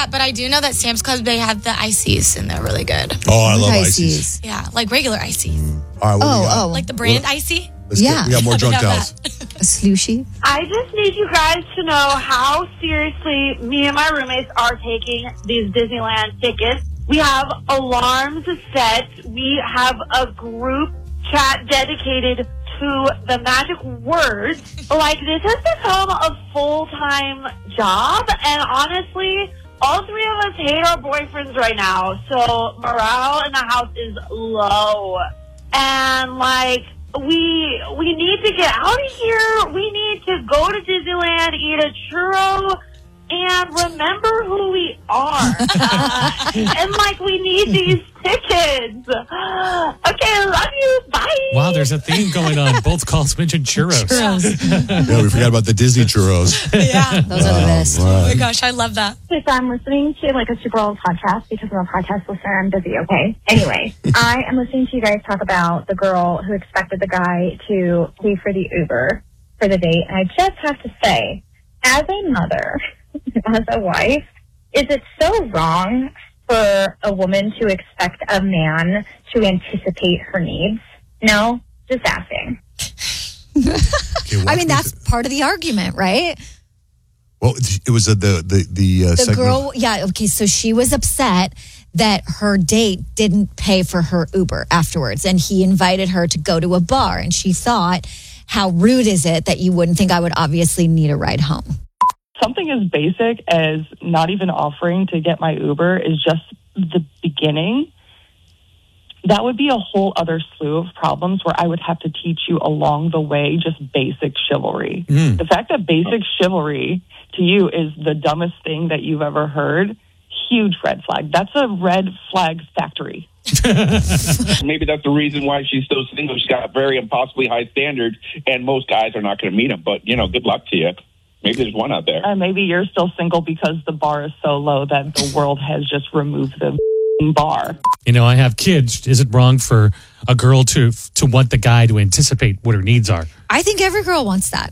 that, but I do know that Sam's Club, they have the ices, and they're really good. Oh, I love ices. Yeah, like regular ices. All right, like the brand icy. We got more drunk dials. A slushy. I just need you guys to know how seriously me and my roommates are taking these Disneyland tickets. We have alarms set. We have a group chat dedicated to the magic words. Like, this has become a full-time job, and honestly, all three of us hate our boyfriends right now, so morale in the house is low. And, like, we need to get out of here. We need to go to Disneyland, eat a churro, and remember who we are. And, like, we need these tickets. Okay, I love you. Bye. Wow, there's a theme going on. Both calls mentioned churros. Yeah, we forgot about the Disney churros. Yeah. Those are the best. Oh, my gosh, I love that. So I'm listening to like a Super Bowl podcast because I'm a podcast listener. I'm busy, okay? Anyway, I am listening to you guys talk about the girl who expected the guy to pay for the Uber for the date. And I just have to say, as a mother, as a wife, is it so wrong for a woman to expect a man to anticipate her needs? No? Just asking. Okay, I mean, that's part of the argument, right? Well, it was the segment. Girl, yeah, okay, so she was upset that her date didn't pay for her Uber afterwards, and he invited her to go to a bar, and she thought, how rude is it that you wouldn't think I would obviously need a ride home? Something as basic as not even offering to get my Uber is just the beginning. That would be a whole other slew of problems where I would have to teach you along the way just basic chivalry. The fact that basic chivalry to you is the dumbest thing that you've ever heard, huge red flag. That's a red flag factory. Maybe that's the reason why she's so single. She's got very impossibly high standards, and most guys are not going to meet them. But, you know, good luck to you. Maybe there's one out there. Maybe you're still single because the bar is so low that the world has just removed the bar. You know, I have kids. Is it wrong for a girl to want the guy to anticipate what her needs are? I think every girl wants that.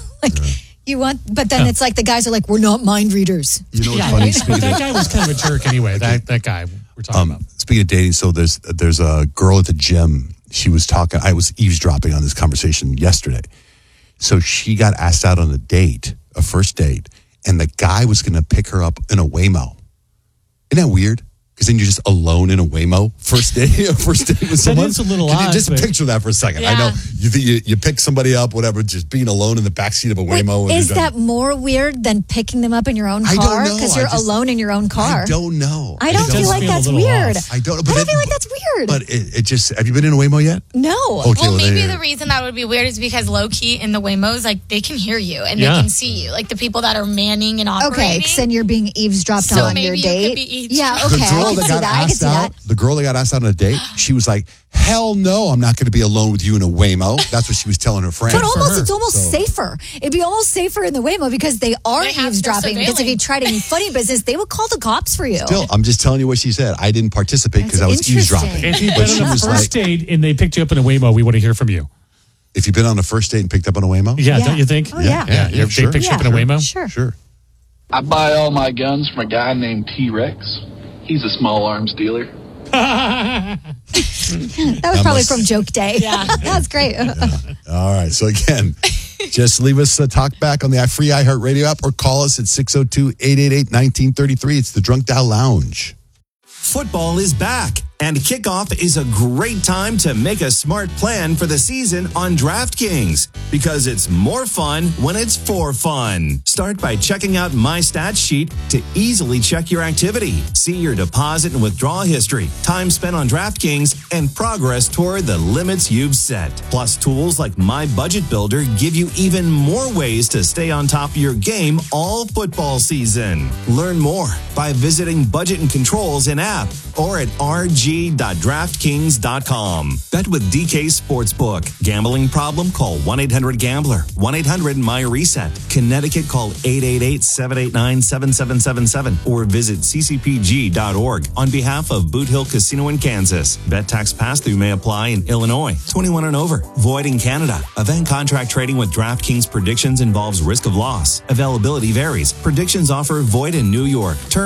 You want, but then it's like the guys are like, we're not mind readers. You know what's funny? But that guy was kind of a jerk anyway. That guy we're talking about. Speaking of dating, so there's a girl at the gym. She was talking. I was eavesdropping on this conversation yesterday. So she got asked out on a first date, and the guy was going to pick her up in a Waymo. Isn't that weird? Because then you're just alone in a Waymo first date with someone. That is a little Can you odd. just picture that for a second. Yeah. I know you pick somebody up, whatever, just being alone in the backseat of a Waymo. Is that more weird than picking them up in your own I don't car? know. Because you're alone in your own car. I don't know. I don't It feel does like feel a that's little weird. off. I don't. I don't feel like that's weird. But it just. Have you been in a Waymo yet? No. Okay, Well, maybe then- the reason that would be weird is because low-key in the Waymos, like, they can hear you and Yeah. they can see you. Like, the people that are manning and operating. Okay, so then you're being eavesdropped So on maybe your you date. could be eavesdropped. Yeah, The okay, I girl can that see got that. I can asked see out. that. The girl that got asked out on a date. She was like, "Hell no, I'm not going to be alone with you in a Waymo." That's what she was telling her friend. But it's almost safer. It'd be almost safer in the Waymo because they are They have- eavesdropping. they're Because if you surveilling. tried any funny business, they would call the cops for you. Still, I'm just telling you what she said. I didn't participate because I was That's interesting. eavesdropping. If you've But been she on a was first date and they picked you up in a Waymo, we want to hear from you. if you've been on a first date and picked up on a Waymo, Yeah, Yeah. don't you think? Oh, yeah. Yeah, They sure. picked you up in a Waymo? Sure. I buy all my guns from a guy named T-Rex. He's a small arms dealer. That was probably must- from Joke Day. Yeah. That's great. All right. So again, just leave us a talk back on the free iHeartRadio app or call us at 602-888-1933. It's the Drunk Dial Lounge. Football is back, and kickoff is a great time to make a smart plan for the season on DraftKings, because it's more fun when it's for fun. Start by checking out My Stats Sheet to easily check your activity, see your deposit and withdrawal history, time spent on DraftKings, and progress toward the limits you've set. Plus, tools like My Budget Builder give you even more ways to stay on top of your game all football season. Learn more by visiting Budget and Controls in app or at rg.draftkings.com. Bet with DK Sportsbook. Gambling problem? Call 1-800-GAMBLER. 1-800-MY-RESET. Connecticut, call 888-789-7777 or visit ccpg.org on behalf of Boot Hill Casino in Kansas. Bet tax pass-through may apply in Illinois. 21 and over. Void in Canada. Event contract trading with DraftKings predictions involves risk of loss. Availability varies. Predictions offer void in New York. Terms